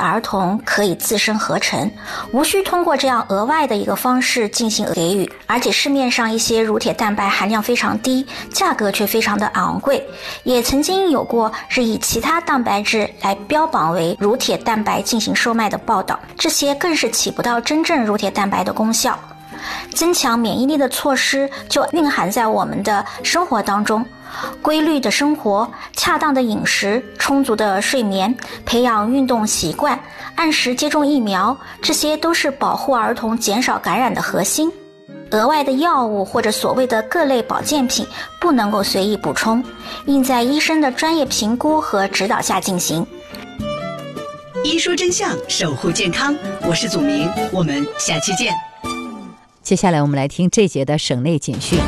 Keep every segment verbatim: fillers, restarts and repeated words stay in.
的儿童可以自身合成，无需通过这样额外的一个方式进行给予。而且市面上一些乳铁蛋白含量非常低，价格却非常的昂贵，也曾经有过是以其他蛋白质来标榜为乳铁蛋白进行售卖的报道，这些更是起不到真正乳铁蛋白的功效。增强免疫力的措施就蕴含在我们的生活当中，规律的生活、恰当的饮食、充足的睡眠、培养运动习惯、按时接种疫苗，这些都是保护儿童减少感染的核心。额外的药物或者所谓的各类保健品不能够随意补充，应在医生的专业评估和指导下进行。 医说真相，守护健康，我是祖明，我们下期见。 接下来我们来听这节的省内简讯。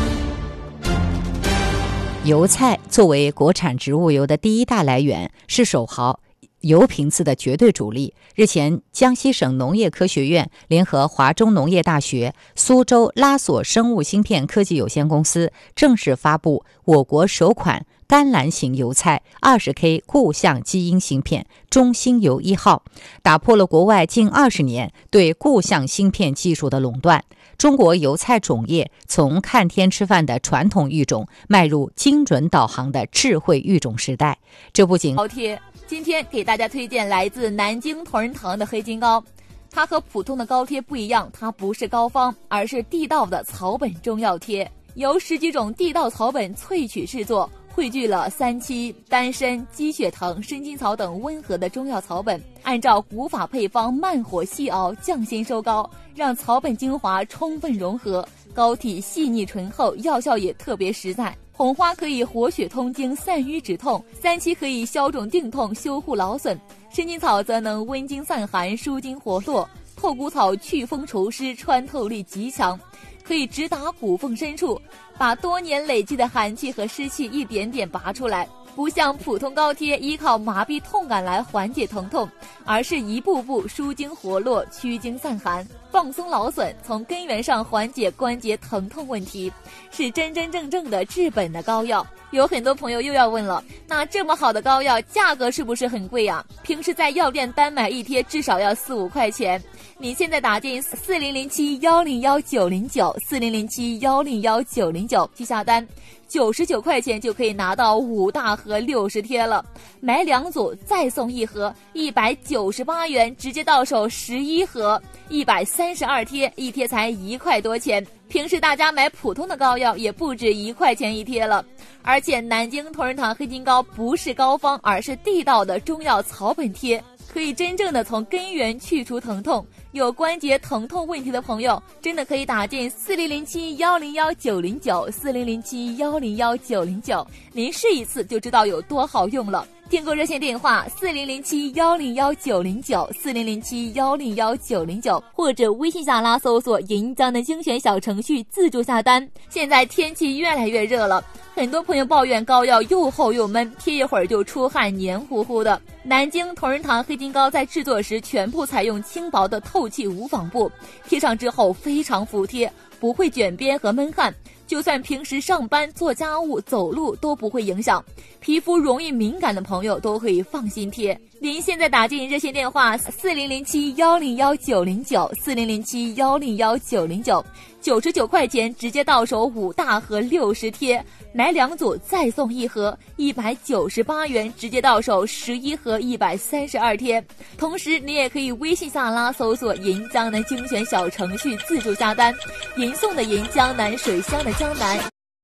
油菜作为国产植物油的第一大来源，是首毫油频次的绝对主力。日前，江西省农业科学院联合华中农业大学、苏州拉索生物芯片科技有限公司正式发布我国首款甘蓝型油菜 二十K 固相基因芯片中芯油一号，打破了国外近二十年对固相芯片技术的垄断。中国油菜种业从看天吃饭的传统育种迈入精准导航的智慧育种时代。这不仅高贴，今天给大家推荐来自南京同仁堂的黑金膏。它和普通的膏贴不一样，它不是膏方，而是地道的草本中药贴，由十几种地道草本萃取制作，汇聚了三七、丹参、鸡血藤、生筋草等温和的中药草本，按照古法配方慢火细熬，匠心收膏，让草本精华充分融合，膏体细腻醇厚，药效也特别实在。红花可以活血通经、散瘀止痛，三七可以消肿定痛、修护劳损，生筋草则能温经散寒、舒筋活络，透骨草祛风除湿，穿透力极强，可以直达骨缝深处，把多年累积的寒气和湿气一点点拔出来。不像普通膏贴依靠麻痹痛感来缓解疼痛，而是一步步舒筋活络、驱经散寒、放松劳损，从根源上缓解关节疼痛问题，是真真正正的治本的膏药。有很多朋友又要问了，那这么好的膏药价格是不是很贵啊？平时在药店单买一贴至少要四五块钱，你现在打进四零零七幺零幺九零九四零零七幺零幺九零九去下单，九十九块钱就可以拿到五大盒六十贴了，买两组再送一盒，一百九十八元直接到手十一盒，一百三十二贴，一贴才一块多钱。平时大家买普通的膏药也不止一块钱一贴了。而且南京同仁堂黑金膏不是膏方，而是地道的中药草本贴，可以真正的从根源去除疼痛。有关节疼痛问题的朋友，真的可以打进四零零七幺零幺九零九四零零七幺零幺九零九，您试一次就知道有多好用了。订购热线电话四零零七幺零幺九零九四零零七幺零幺九零九，或者微信下拉搜索银江的精选小程序自助下单。现在天气越来越热了，很多朋友抱怨膏药又厚又闷，贴一会儿就出汗黏糊糊的。南京同仁堂黑金膏在制作时全部采用轻薄的透气无纺布，贴上之后非常服帖，不会卷边和闷汗，就算平时上班做家务走路都不会影响，皮肤容易敏感的朋友都可以放心贴。您现在打进热线电话四零零七幺零幺九零九四零零七幺零幺九零九，九十九块钱直接到手五大盒六十贴，买两组再送一盒，一百九十八元直接到手十一盒，一百三十二贴。同时你也可以微信下拉搜索银江南精选小程序自助下单，银送的银，江南水乡的江南。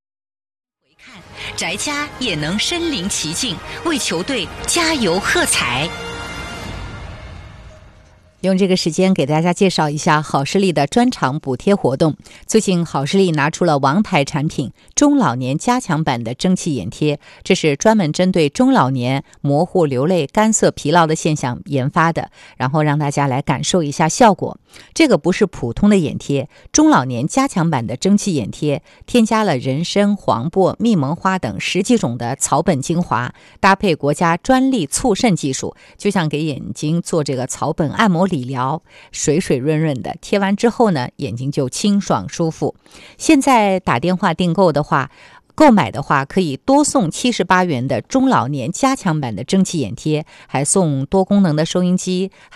翟家也能身临其境，为球队加油喝彩。 用这个时间给大家介绍一下好视力的专场补贴活动。最近好视力拿出了王牌产品中老年加强版的蒸汽眼贴，这是专门针对中老年模糊、流泪、干涩、疲劳的现象研发的，然后让大家来感受一下效果。这个不是普通的眼贴，中老年加强版的蒸汽眼贴添加了人参、黄柏、蜜蒙花等十几种的草本精华，搭配国家专利促渗技术，就像给眼睛做这个草本按摩理疗，水水润润的，贴完之后呢，眼睛就清爽舒服。现在打电话订购的话，购买的话可以多送七十八元的中老年加强版的蒸汽眼贴，还送多功能的收音机。